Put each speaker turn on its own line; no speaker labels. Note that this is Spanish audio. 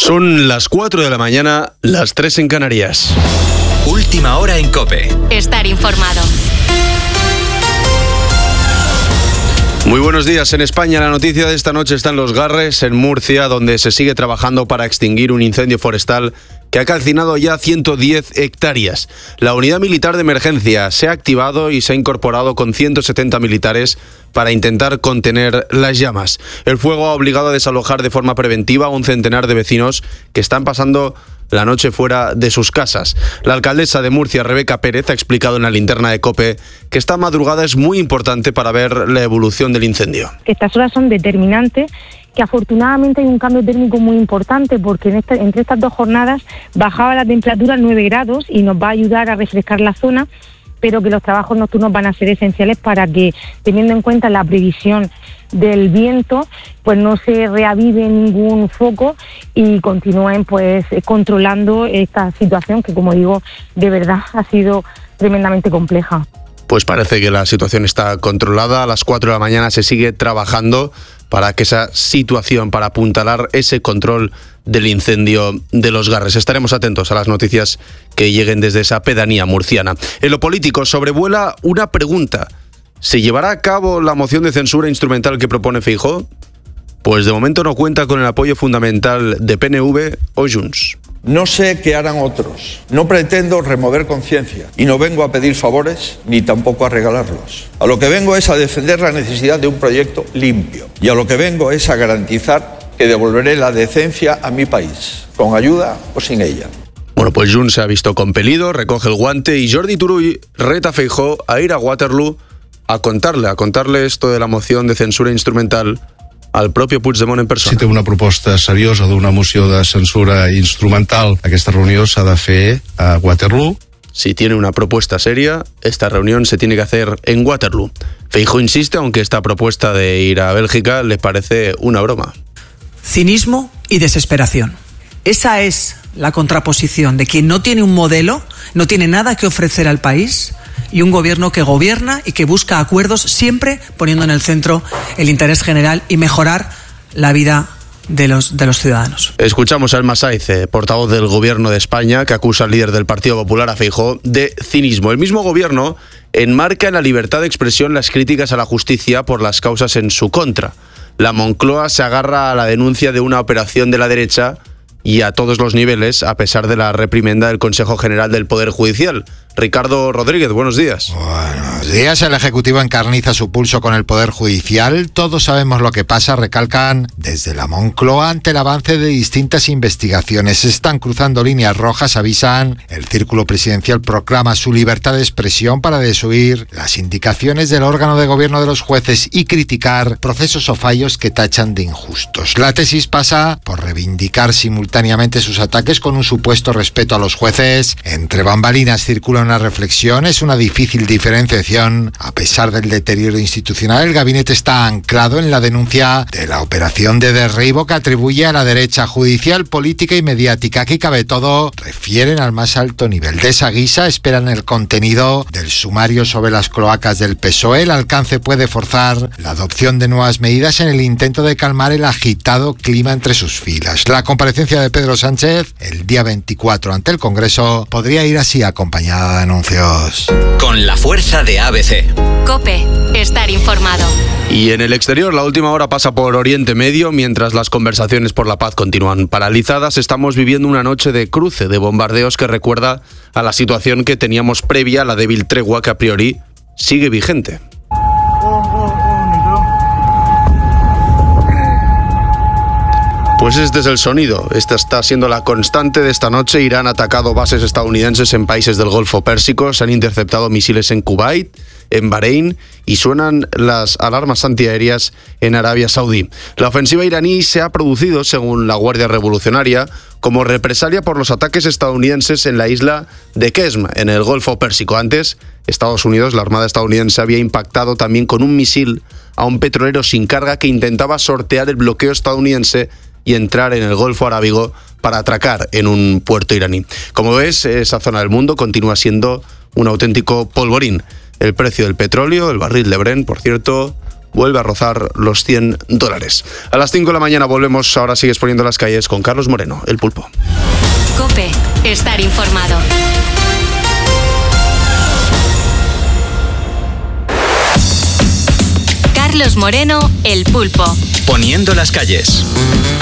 Son las 4 de la mañana, las 3 en Canarias.
Última hora en COPE.
Estar informado.
Muy buenos días. En España, la noticia de esta noche está en Los Garres, en Murcia, donde se sigue trabajando para extinguir un incendio forestal que ha calcinado ya 110 hectáreas. La unidad militar de emergencia se ha activado y se ha incorporado con 170 militares para intentar contener las llamas. El fuego ha obligado a desalojar de forma preventiva a un centenar de vecinos que están pasando la noche fuera de sus casas. La alcaldesa de Murcia, Rebeca Pérez, ha explicado en la linterna de COPE que esta madrugada es muy importante para ver la evolución del incendio.
Estas horas son determinantes, que afortunadamente hay un cambio térmico muy importante porque entre estas dos jornadas bajaba la temperatura a 9 grados y nos va a ayudar a refrescar la zona, pero que los trabajos nocturnos van a ser esenciales para que, teniendo en cuenta la previsión del viento, pues no se reavive ningún foco y continúen pues controlando esta situación que, como digo, de verdad ha sido tremendamente compleja.
Pues parece que la situación está controlada. A las 4 de la mañana se sigue trabajando para que esa situación, para apuntalar ese control del incendio de Los Garres. Estaremos atentos a las noticias que lleguen desde esa pedanía murciana. En lo político sobrevuela una pregunta. ¿Se llevará a cabo la moción de censura instrumental que propone Feijóo? Pues de momento no cuenta con el apoyo fundamental de PNV o Junts.
No sé qué harán otros. No pretendo remover conciencia y no vengo a pedir favores ni tampoco a regalarlos. A lo que vengo es a defender la necesidad de un proyecto limpio y a lo que vengo es a garantizar que devolveré la decencia a mi país, con ayuda o sin ella.
Bueno, pues Junts se ha visto compelido, recoge el guante y Jordi Turull reta a Feijóo a ir a Waterloo a contarle esto de la moción de censura instrumental al propio Puigdemont en persona.
Si té una proposta seriosa d'una moció de censura instrumental, aquesta reunió s'ha de fer a Waterloo.
Si tiene una propuesta seria, esta reunión se tiene que hacer en Waterloo. Feijóo insiste, aunque esta propuesta de ir a Bélgica le parece una broma.
Cinismo y desesperación. Esa es la contraposición de quien no tiene un modelo, no tiene nada que ofrecer al país, y un gobierno que gobierna y que busca acuerdos siempre poniendo en el centro el interés general y mejorar la vida de los ciudadanos.
Escuchamos a Elma Sáiz, portavoz del Gobierno de España, que acusa al líder del Partido Popular, a Feijóo, de cinismo. El mismo gobierno enmarca en la libertad de expresión las críticas a la justicia por las causas en su contra. La Moncloa se agarra a la denuncia de una operación de la derecha y a todos los niveles, a pesar de la reprimenda del Consejo General del Poder Judicial. Ricardo Rodríguez, buenos días.
Buenos días. El Ejecutivo encarniza su pulso con el Poder Judicial. Todos sabemos lo que pasa, recalcan desde la Moncloa ante el avance de distintas investigaciones. Se están cruzando líneas rojas, avisan. El Círculo Presidencial proclama su libertad de expresión para desoír las indicaciones del órgano de gobierno de los jueces y criticar procesos o fallos que tachan de injustos. La tesis pasa por reivindicar simultáneamente sus ataques con un supuesto respeto a los jueces. Entre bambalinas circula una reflexión, es una difícil diferenciación. A pesar del deterioro institucional, el gabinete está anclado en la denuncia de la operación de derribo que atribuye a la derecha judicial, política y mediática. Aquí cabe todo, refieren al más alto nivel. De esa guisa esperan el contenido del sumario sobre las cloacas del PSOE. El alcance puede forzar la adopción de nuevas medidas en el intento de calmar el agitado clima entre sus filas. La comparecencia de Pedro Sánchez el día 24 ante el Congreso podría ir así acompañada de anuncios.
Con la fuerza de ABC.
COPE. Estar informado.
Y en el exterior, la última hora pasa por Oriente Medio. Mientras las conversaciones por la paz continúan paralizadas, estamos viviendo una noche de cruce de bombardeos que recuerda a la situación que teníamos previa a la débil tregua que a priori sigue vigente. Pues este es el sonido. Esta está siendo la constante de esta noche. Irán ha atacado bases estadounidenses en países del Golfo Pérsico. Se han interceptado misiles en Kuwait, en Bahrein y suenan las alarmas antiaéreas en Arabia Saudí. La ofensiva iraní se ha producido, según la Guardia Revolucionaria, como represalia por los ataques estadounidenses en la isla de Qesm, en el Golfo Pérsico. Antes, Estados Unidos, la Armada estadounidense, había impactado también con un misil a un petrolero sin carga que intentaba sortear el bloqueo estadounidense y entrar en el Golfo Arábigo para atracar en un puerto iraní. Como ves, esa zona del mundo continúa siendo un auténtico polvorín. El precio del petróleo, el barril de Brent, por cierto, vuelve a rozar los $100. A las 5 de la mañana volvemos, ahora sigues poniendo las calles con Carlos Moreno, el Pulpo.
COPE, estar informado. Carlos Moreno, el Pulpo.
Poniendo las calles.